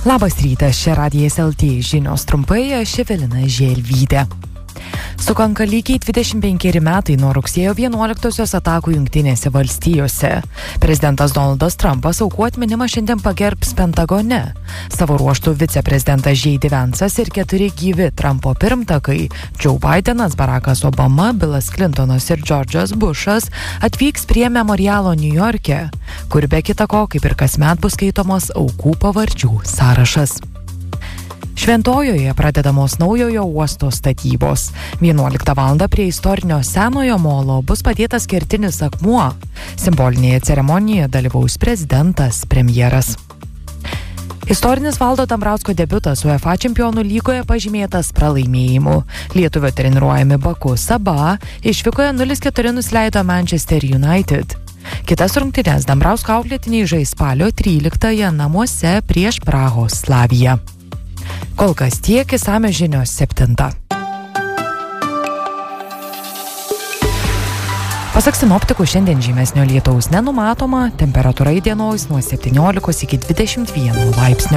Labas rytas, čia Radijas LT žinios trumpai, aš Evelina Želvytė. Sukanka lygiai 25 metai nuo rugsėjo 11-osios atakų Jungtinėse valstijose. Prezidentas Donaldas Trumpas aukų atminimą šiandien pagerbs Pentagone. Savo ruožtų viceprezidentas J.D. Vance'as ir 4 gyvi Trumpo pirmtakai Joe Bidenas, Barackas Obama, Billas Clintonas ir George'as Bushas atvyks prie memorialo Niujorke, kur be kita ko, kaip ir kasmet, bus skaitomos aukų pavardžių sąrašas. Šventojoje pradedamos naujojo uosto statybos. 11 val. Prie istorinio senojo molo bus padėtas kertinis akmuo. Simbolinėje ceremonijoje dalyvaus prezidentas, premjeras. Istorinis Valdo Dambrausko debiutas UEFA čempionų lygoje pažymėtas pralaimėjimu. Lietuvio treniruojami Baku Saba išvykoje 0-4 nusileido Manchester United. Kitas rungtynes Dambrausko auklėtiniai žais spalio 13-ąją namuose prieš Prahos Slaviją. Kol kas tiek, išsamios žinios 7. Pasak sinoptikų, šiandien žymesnio lietaus nenumatoma, temperatūra įdienojus nuo 17 iki 21 laipsnių.